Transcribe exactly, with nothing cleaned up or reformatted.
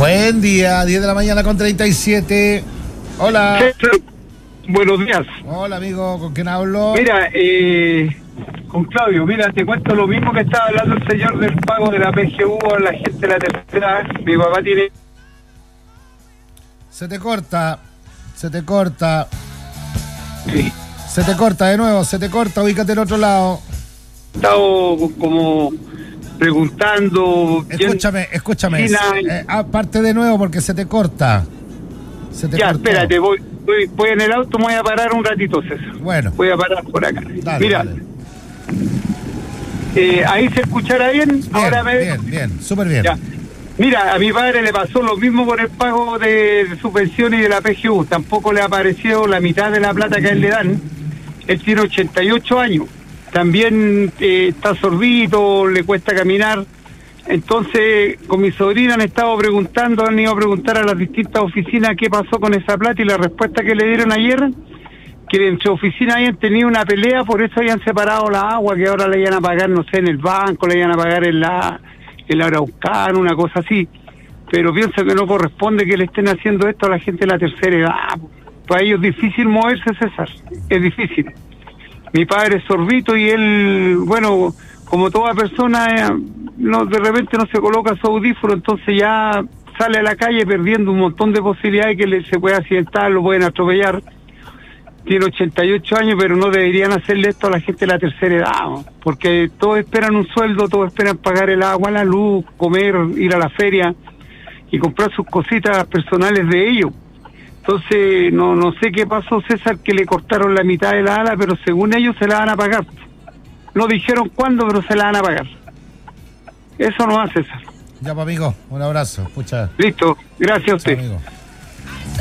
Buen día, diez de la mañana con treinta y siete. Hola. Buenos días. Hola, amigo, ¿con quién hablo? Mira, eh, con Claudio, mira, te cuento lo mismo que estaba hablando el señor del pago de la P G U a la gente de la tercera. Mi papá tiene... Se te corta, se te corta. Sí. Se te corta de nuevo, se te corta, ubícate en otro lado. He estado como preguntando... Escúchame, escúchame. Sí, eh, aparte de nuevo porque se te corta. Se te ya, cortó. espérate, voy, voy, voy en el auto, me voy a parar un ratito, César. Bueno. Voy a parar por acá. Dale, mira, dale. Eh, ahí se escuchará bien. Bien, Ahora me... bien, bien, súper bien. Ya. Mira, a mi padre le pasó lo mismo por el pago de, de su pensión y de la P G U. Tampoco le apareció la mitad de la plata que a él le dan. Él tiene ochenta y ocho años. También eh, está sorbito, le cuesta caminar. Entonces, con mi sobrina han estado preguntando, han ido a preguntar a las distintas oficinas qué pasó con esa plata, y la respuesta que le dieron ayer, que entre oficinas habían tenido una pelea, por eso habían separado la agua, que ahora le iban a pagar, no sé, en el banco, le iban a pagar en la... el Araucano, una cosa así, pero pienso que no corresponde que le estén haciendo esto a la gente de la tercera edad. Para ellos es difícil moverse, César, es difícil. Mi padre es sorbito y él, bueno, como toda persona, eh, no, de repente no se coloca su audífono, entonces ya sale a la calle perdiendo un montón de posibilidades que le, se puede accidentar, lo pueden atropellar. Tiene ochenta y ocho años, pero no deberían hacerle esto a la gente de la tercera edad, ¿no? Porque todos esperan un sueldo, todos esperan pagar el agua, la luz, comer, ir a la feria y comprar sus cositas personales de ellos. Entonces, no no sé qué pasó, César, que le cortaron la mitad de la ala, pero según ellos se la van a pagar. No dijeron cuándo, pero se la van a pagar. Eso no va, César. Ya, pues, amigo, un abrazo. Pucha. Listo, gracias a usted. Chao, amigo.